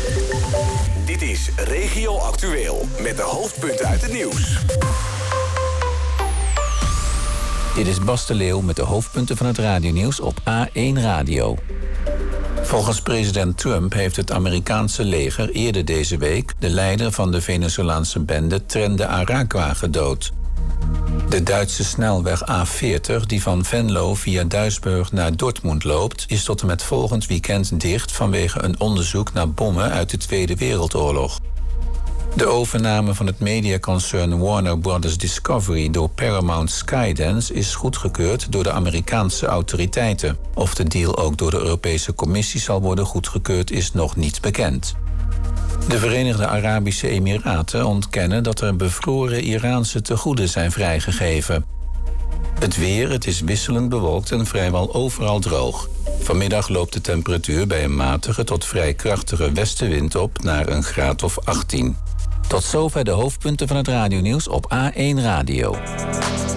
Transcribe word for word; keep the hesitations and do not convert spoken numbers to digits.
Dit is Regio Actueel met de hoofdpunten uit het nieuws. Dit is Bas de Leeuw met de hoofdpunten van het radionieuws op A één Radio. Volgens president Trump heeft het Amerikaanse leger eerder deze week de leider van de Venezolaanse bende Tren de Aragua gedood. De Duitse snelweg A veertig, die van Venlo via Duisburg naar Dortmund loopt, is tot en met volgend weekend dicht vanwege een onderzoek naar bommen uit de Tweede Wereldoorlog. De overname van het mediaconcern Warner Brothers Discovery door Paramount Skydance is goedgekeurd door de Amerikaanse autoriteiten. Of de deal ook door de Europese Commissie zal worden goedgekeurd is nog niet bekend. De Verenigde Arabische Emiraten ontkennen dat er bevroren Iraanse tegoeden zijn vrijgegeven. Het weer, het is wisselend bewolkt en vrijwel overal droog. Vanmiddag loopt de temperatuur bij een matige tot vrij krachtige westenwind op naar een graad of achttien. Tot zover de hoofdpunten van het radionieuws op A één Radio.